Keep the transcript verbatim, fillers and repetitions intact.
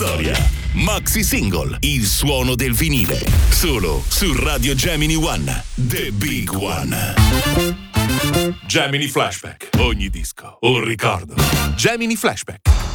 storia. Maxi Single, il suono del vinile. Solo su Radio Gemini One, The Big One. Gemini Flashback. Ogni disco, un ricordo. Gemini Flashback.